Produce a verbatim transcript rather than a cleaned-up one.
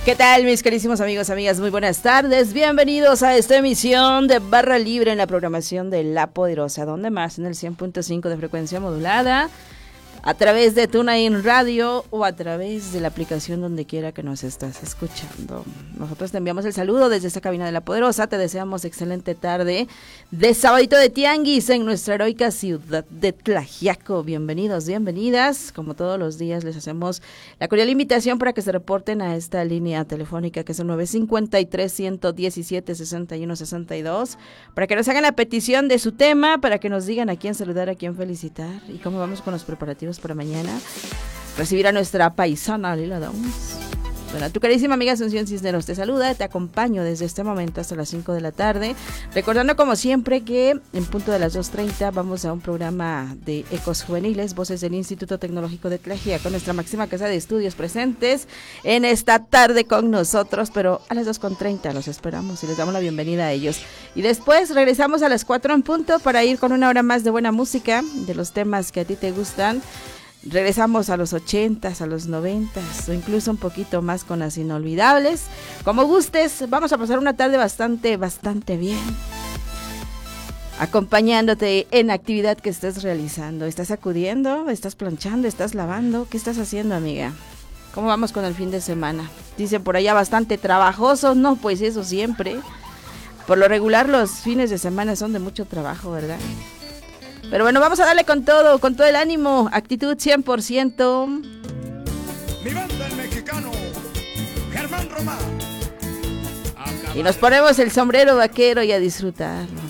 ¿Qué tal, mis queridísimos amigos, amigas? Muy buenas tardes. Bienvenidos a esta emisión de Barra Libre en la programación de La Poderosa. ¿Dónde más? En el cien punto cinco de frecuencia modulada, a través de TuneIn Radio o a través de la aplicación donde quiera que nos estás escuchando. Nosotros te enviamos el saludo desde esta cabina de La Poderosa. Te deseamos excelente tarde de sabadito de tianguis en nuestra heroica ciudad de Tlaxiaco. Bienvenidos, bienvenidas. Como todos los días les hacemos la cordial invitación para que se reporten a esta línea telefónica que es el nueve cinco tres, uno uno siete, seis uno seis dos, para que nos hagan la petición de su tema, para que nos digan a quién saludar, a quién felicitar y cómo vamos con los preparativos para mañana recibir a nuestra paisana Lila Downs. Bueno, tu carísima amiga Asunción Cisneros te saluda, te acompaño desde este momento hasta las cinco de la tarde, recordando como siempre que en punto de las dos treinta vamos a un programa de Ecos Juveniles, voces del Instituto Tecnológico de Tlaxiaco, con nuestra máxima casa de estudios presentes en esta tarde con nosotros, pero a las dos treinta los esperamos y les damos la bienvenida a ellos. Y después regresamos a las cuatro en punto para ir con una hora más de buena música, de los temas que a ti te gustan. Regresamos a los ochentas, a los noventas o incluso un poquito más con las inolvidables. Como gustes, vamos a pasar una tarde bastante, bastante bien, acompañándote en actividad que estés realizando. ¿Estás acudiendo? ¿Estás planchando? ¿Estás lavando? ¿Qué estás haciendo, amiga? ¿Cómo vamos con el fin de semana? Dicen por allá bastante trabajoso. No, pues eso siempre. Por lo regular los fines de semana son de mucho trabajo, ¿verdad? Pero bueno, vamos a darle con todo, con todo el ánimo, actitud cien por ciento. Mi banda el mexicano, Germán Román. Y nos ponemos el sombrero vaquero y a disfrutarlo.